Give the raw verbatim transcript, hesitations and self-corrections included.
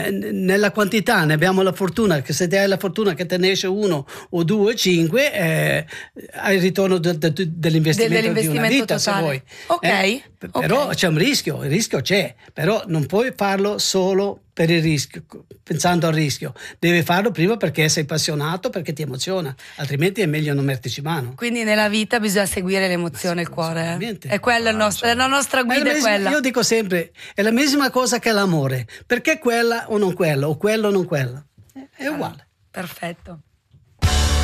nella quantità ne abbiamo la fortuna che se te hai la fortuna che te ne esce uno o due, cinque, eh, hai il ritorno de, de, de, dell'investimento, dell'investimento di una vita, totale. se vuoi. Ok. Eh? Però okay. c'è un rischio, il rischio c'è, però non puoi farlo solo per il rischio, pensando al rischio, devi farlo prima perché sei appassionato, perché ti emoziona, altrimenti è meglio non metterci mano. Quindi nella vita bisogna seguire l'emozione, il cuore. Eh? È quella il nostro, la nostra guida, è è medesima, quella. Io dico sempre, è la medesima cosa che l'amore, perché quella o non quella, o quello o non quella, è uguale. Perfetto.